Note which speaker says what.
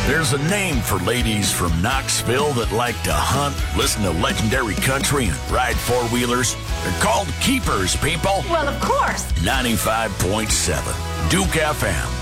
Speaker 1: There's a name for ladies from Knoxville that like to hunt, listen to legendary country, and ride four-wheelers. They're called keepers, people.
Speaker 2: Well, of course.
Speaker 1: 95.7 Duke FM.